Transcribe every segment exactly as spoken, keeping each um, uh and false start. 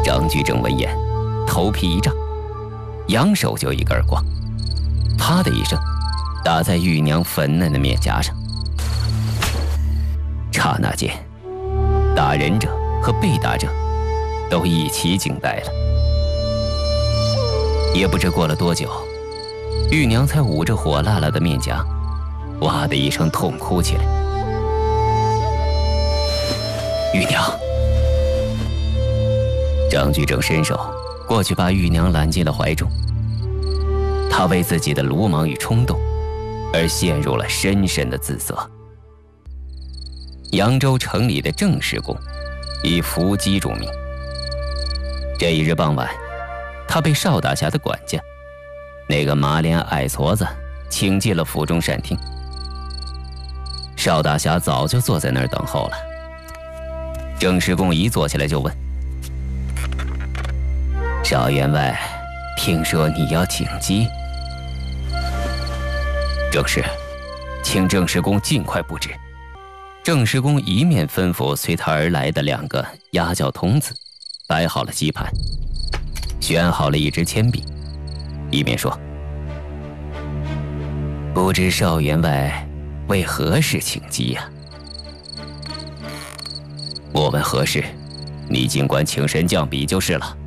张居正闻言，头皮一胀，扬手就一个耳光，啪的一声，打在玉娘粉嫩的面颊上。刹那间，打人者和被打者都一起惊呆了。也不知过了多久，玉娘才捂着火辣辣的面颊，哇的一声痛哭起来。玉娘！张居正伸手过去把玉娘揽进了怀中，他为自己的鲁莽与冲动而陷入了深深的自责。扬州城里的郑氏公以伏击著名。这一日傍晚，他被邵大侠的管家那个麻脸矮矬子请进了府中膳厅。邵大侠早就坐在那儿等候了。郑氏公一坐起来就问：邵员外，听说你要请鸡？正是，请郑氏公尽快布置。郑氏公一面吩咐随他而来的两个压轿童子摆好了鸡盘，选好了一支铅笔，一面说：不知邵员外为何事请鸡呀？我问何事，你尽管请神降笔就是了。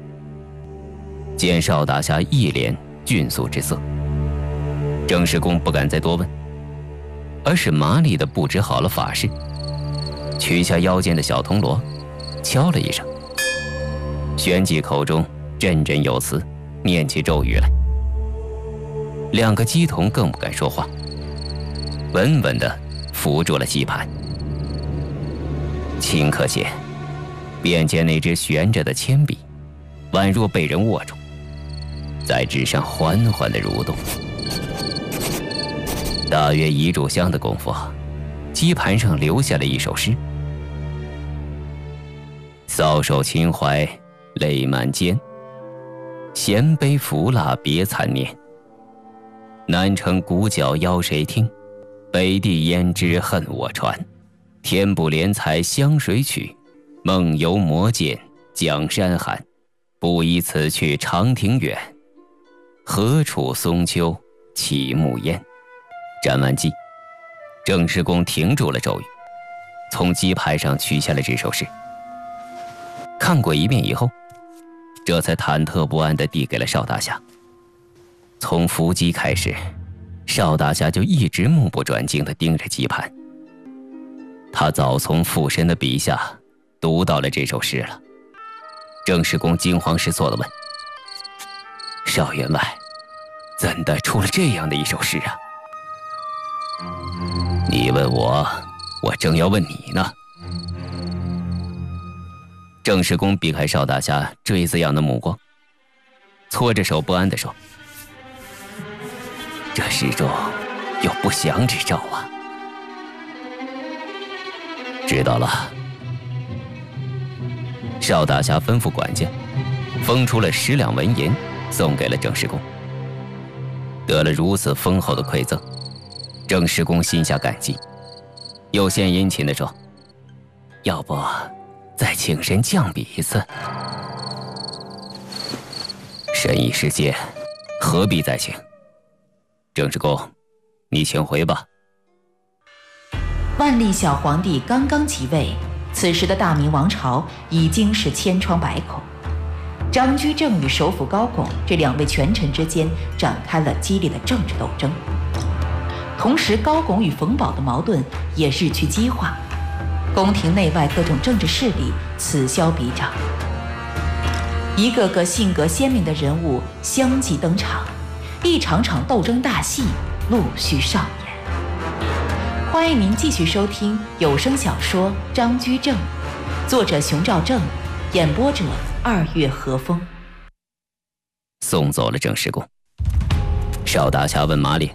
见邵大侠一脸峻肃之色，郑氏公不敢再多问，而是麻利地布置好了法事，取下腰间的小铜锣，敲了一声，旋即口中振振有词，念起咒语来。两个鸡童更不敢说话，稳稳地扶住了鸡盘。顷刻间，便见那只悬着的铅笔宛若被人握住，在纸上缓缓地蠕动。大约一炷香的功夫，鸡盘上留下了一首诗：搔首秦淮泪满肩，衔杯扶蜡别残年。南城鼓角邀谁听？北地胭脂恨我传。天不怜才湘水曲，梦游魔剑江山寒。不依此去长亭远，何处松秋起暮烟。斩完鸡，郑氏公停住了咒语，从鸡盘上取下了这首诗，看过一遍以后，这才忐忑不安地递给了邵大侠。从伏击开始，邵大侠就一直目不转睛地盯着鸡盘。他早从父神的笔下读到了这首诗了。郑氏公惊慌失措地问：邵员外，怎的出了这样的一首诗啊？你问我，我正要问你呢。郑氏公避开邵大侠锥子样的目光，搓着手不安地说：这诗中有不祥之兆啊。知道了。邵大侠吩咐管家封出了十两纹银，送给了郑氏公。得了如此丰厚的馈赠，郑氏公心下感激，又献殷勤地说：要不再请神降笔一次？神已世间，何必再请？郑氏公，你请回吧。 万历小皇帝刚刚即位，此时的大明王朝已经是千疮百孔。张居正与首辅高拱这两位权臣之间展开了激烈的政治斗争，同时高拱与冯保的矛盾也日趋激化，宫廷内外各种政治势力此消彼长，一个个性格鲜明的人物相继登场，一场场斗争大戏陆续上演。欢迎您继续收听有声小说《张居正》，作者熊兆正，演播者二月和风。 送走了郑氏公，邵大侠问马烈：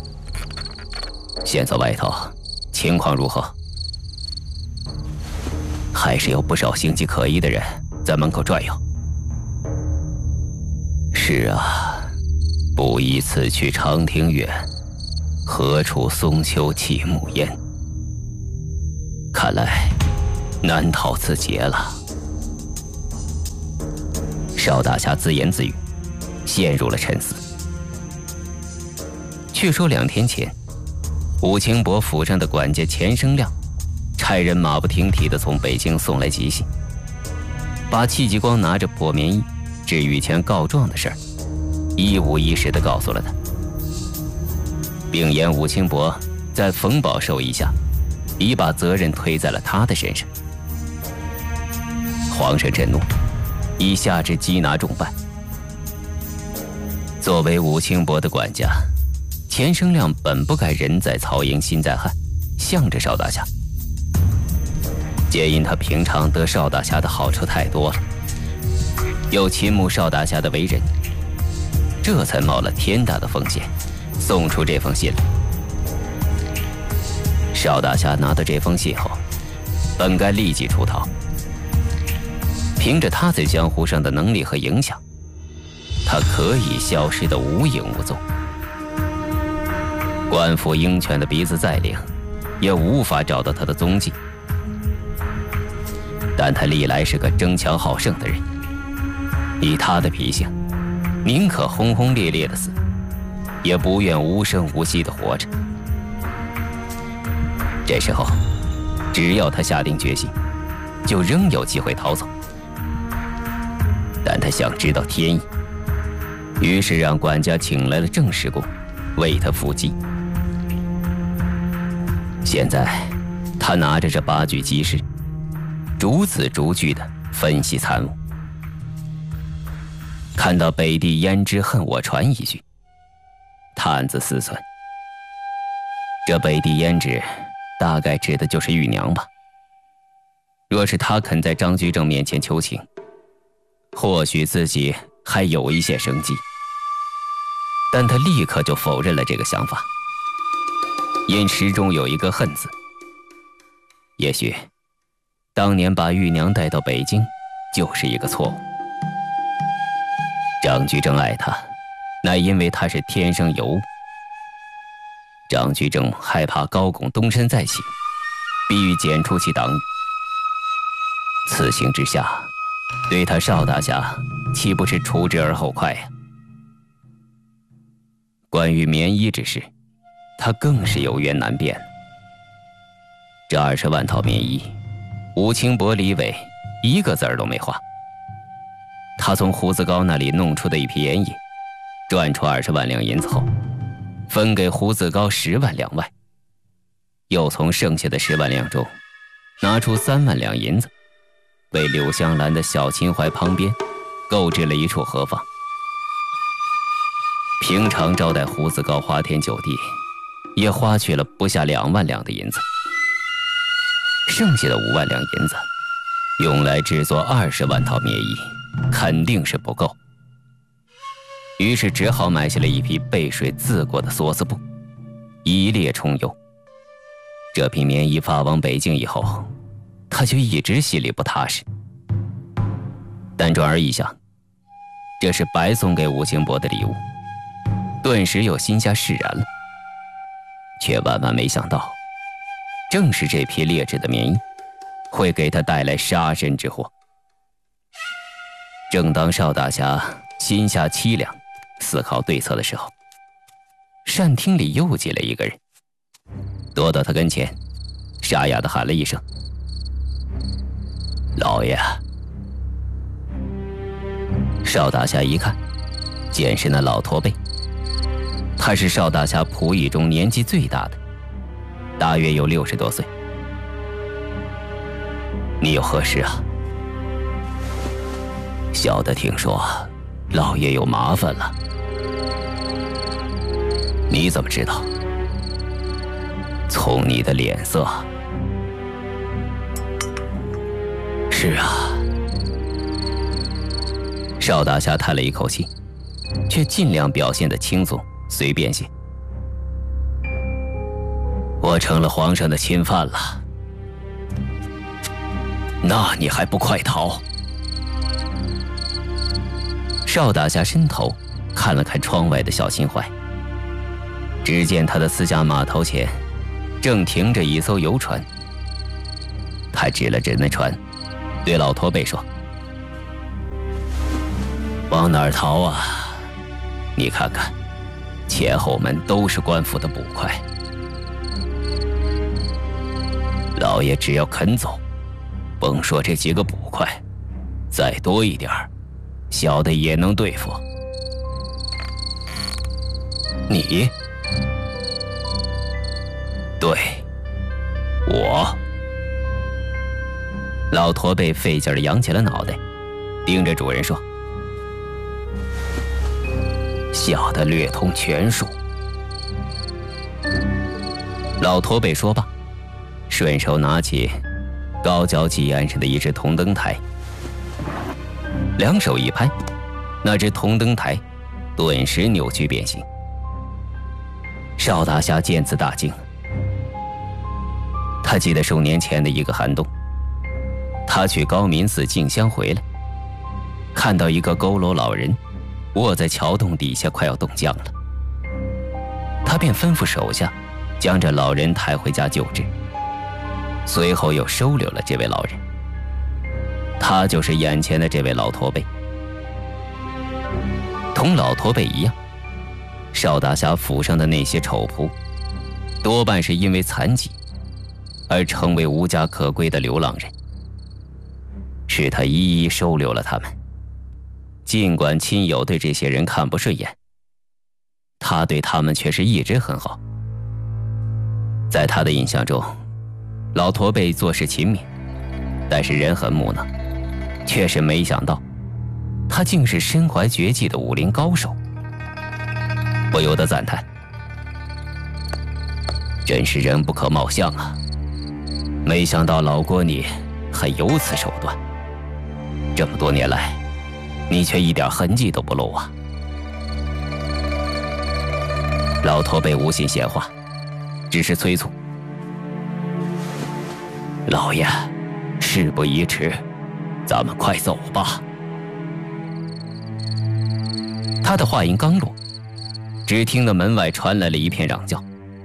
现在外头情况如何？还是有不少形迹可疑的人在门口转悠。是啊，不依此去长亭远，何处松秋起暮烟。看来难逃此劫了。 邵大侠自言自语，陷入了沉思。却说两天前，武清伯府上的管家钱生亮差人马不停蹄地从北京送来急信，把戚继光拿着破棉衣至御前告状的事儿一五一十地告诉了他，并言武清伯在冯保授意下已把责任推在了他的身上。皇上震怒，已下旨缉拿重办。作为武清伯的管家，钱生亮本不该人在曹营心在汉，向着邵大侠，皆因他平常得邵大侠的好处太多了，又倾慕邵大侠的为人，这才冒了天大的风险送出这封信来。邵大侠拿到这封信后，本该立即出逃，凭着他在江湖上的能力和影响，他可以消失得无影无踪。官府鹰犬的鼻子再灵，也无法找到他的踪迹。但他历来是个争强好胜的人，以他的脾性，宁可轰轰烈烈的死，也不愿无声无息的活着。这时候，只要他下定决心，就仍有机会逃走。但他想知道天意，于是让管家请来了郑世公，为他伏击。现在，他拿着这八具吉事，逐字逐句地分析参悟。看到北地胭脂恨我传一句，他暗自思忖，这北地胭脂大概指的就是玉娘吧。若是他肯在张居正面前求情，或许自己还有一线生机。但他立刻就否认了这个想法，因诗中有一个恨字。也许当年把玉娘带到北京就是一个错误。张居正爱她，乃因为她是天生尤物。张居正害怕高拱东山再起，必欲剪除其党羽。此情之下，对他邵大侠岂不是除之而后快呀？关于棉衣之事，他更是有缘难辨。这二十万套棉衣，武清伯李伟一个字儿都没花。他从胡子高那里弄出的一批盐引，赚出二十万两银子后，分给胡子高十万两外，又从剩下的十万两中拿出三万两银子，为柳香兰的小秦淮旁边购置了一处河房。平常招待胡子高花天酒地，也花去了不下两万两的银子，剩下的五万两银子用来制作二十万套棉衣，肯定是不够。于是只好买下了一批背水自过的梭子布，以列充邮。这批棉衣发往北京以后，他就一直心里不踏实。但转而一想，这是白送给武清伯的礼物，顿时又心下释然了。却万万没想到，正是这批劣质的棉衣会给他带来杀身之祸。正当邵大侠心下凄凉，思考对策的时候，膳厅里又进来一个人，躲到他跟前，沙哑地喊了一声：“老爷。”邵大侠一看，见是那老驼背。他是邵大侠仆役中年纪最大的，大约有六十多岁。你有何事啊？小的听说老爷有麻烦了。你怎么知道？从你的脸色。是啊。邵大侠叹了一口气，却尽量表现得轻松随便些。我成了皇上的亲犯了。那你还不快逃？邵大侠伸头看了看窗外的小秦淮，只见他的私家码头前正停着一艘游船。他指了指那船，对老驼背说：“ 往哪儿逃啊？你看看，前后门都是官府的捕快。老爷只要肯走，甭说这几个捕快，再多一点儿，小的也能对付。你？对，我。老驼背费劲儿扬起了脑袋，盯着主人说：“小的略通拳术。”老驼背说罢，顺手拿起高脚几岸上的一只铜灯台，两手一拍，那只铜灯台顿时扭曲变形。邵大侠见此大惊，他记得数年前的一个寒冬，他去高明寺进香回来，看到一个佝偻老人卧在桥洞底下，快要冻僵了。他便吩咐手下将这老人抬回家救治，随后又收留了这位老人。他就是眼前的这位老驼背。同老驼背一样，邵大侠府上的那些丑仆，多半是因为残疾而成为无家可归的流浪人，是他一一收留了他们。尽管亲友对这些人看不顺眼，他对他们却是一直很好。在他的印象中，老驼背做事勤勉，但是人很木讷，却是没想到他竟是身怀绝技的武林高手。不由得赞叹：真是人不可貌相啊！没想到老郭你还有此手段，这么多年来，你却一点痕迹都不露啊！老驼背无心闲话，只是催促：老爷，事不宜迟，咱们快走吧。他的话音刚落，只听得门外传来了一片嚷叫：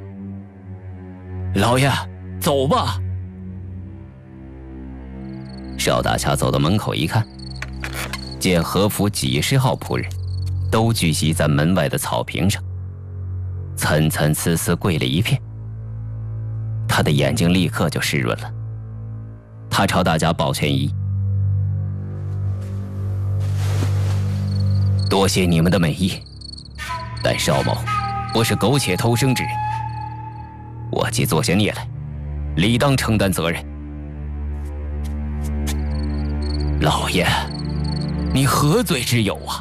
老爷，走吧！邵大侠走到门口一看，见何府几十号仆人都聚集在门外的草坪上，参参差差跪了一片。他的眼睛立刻就湿润了，他朝大家抱拳一：多谢你们的美意，但邵某不是苟且偷生之人，我既做下孽来，理当承担责任。老爷，你何罪之有啊？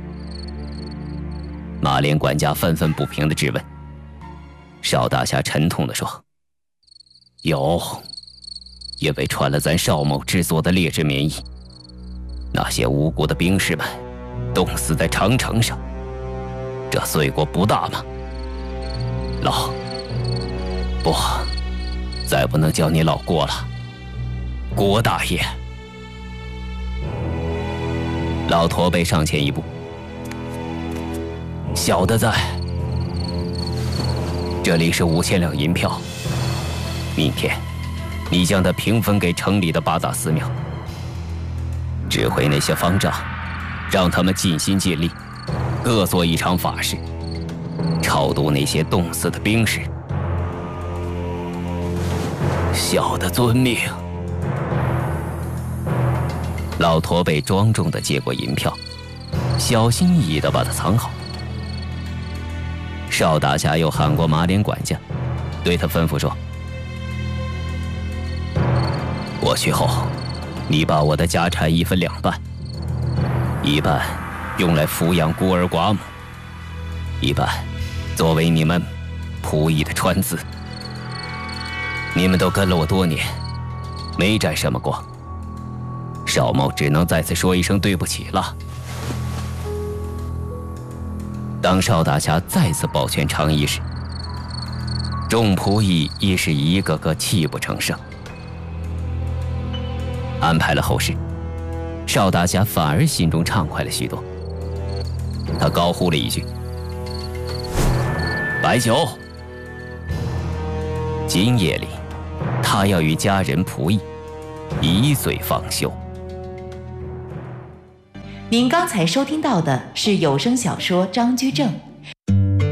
马连管家愤愤不平地质问。邵大侠沉痛地说：有，因为穿了咱邵某制作的劣质棉衣，那些无辜的兵士们冻死在长城上，这罪过不大吗？老，不，再不能叫你老郭了，郭大爷。老驼背上前一步：小的在，这里是五千两银票，明天你将它平分给城里的八大寺庙，指挥那些方丈，让他们尽心尽力，各做一场法事，超度那些冻死的兵士。小的遵命。老驼背庄重地接过银票，小心翼翼地把它藏好。邵大侠又喊过马连管家，对他吩咐说：我去后，你把我的家产一分两半，一半用来抚养孤儿寡母，一半作为你们仆役的川资。你们都跟了我多年，没沾什么光，邵某只能再次说一声对不起了。当邵大侠再次抱拳长揖时，众仆役亦是一个个泣不成声。安排了后事，邵大侠反而心中畅快了许多。他高呼了一句：白酒！今夜里，他要与家人仆役一醉方休。 您刚才收听到的是有声小说《张居正》，